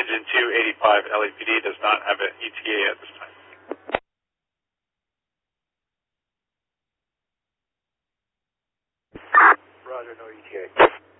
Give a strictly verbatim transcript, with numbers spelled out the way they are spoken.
engine two eighty-five L A P D does not have an E T A at this time. Roger, no E T A.